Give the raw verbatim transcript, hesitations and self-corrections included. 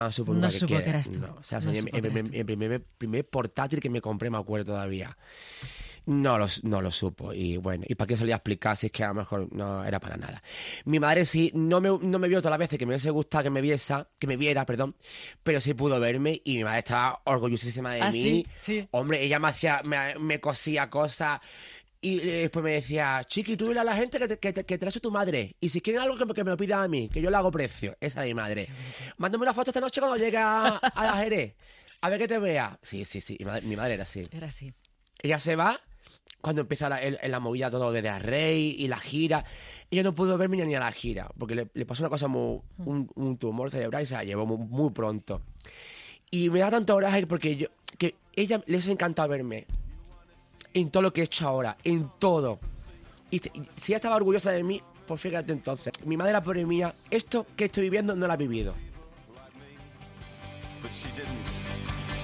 No supo, No que, supo que, que eras tú. No, o sea, No el, supo el que eras primer, tú. el primer, primer portátil que me compré, me acuerdo todavía. No lo, no lo supo. Y bueno, ¿y para qué se lo iba a explicar si es que a lo mejor no era para nada? Mi madre sí, no me, no me vio todas las veces que me hubiese gustado que me viesa, que me viera, perdón, pero sí pudo verme y mi madre estaba orgullosísima de Ah, mí. sí, sí. Hombre, ella me hacía, me, me cosía cosas. Y después me decía, Chiqui, tú dile a la gente que te, que te, que te la hace tu madre. Y si quieren algo, que, me- que me lo pida a mí, que yo le hago precio. Esa es mi madre. Qué bonito. Mándame una foto esta noche cuando llegue a, a la Jerez. A ver que te vea. Sí, sí, sí. Mi madre, mi madre era así. Era así. Ella se va cuando empieza la, el- la movida todo de la Rey y la gira. Ella no pudo verme ni a la gira, porque le, le pasó una cosa muy... Un, un tumor cerebral y se la llevó muy, muy pronto. Y me da tanto coraje porque yo... Que ella les ha encantado verme en todo lo que he hecho ahora, en todo. Y, te- y si ella estaba orgullosa de mí, pues fíjate entonces. Mi madre era pobre mía. Esto que estoy viviendo no lo ha vivido. But she didn't.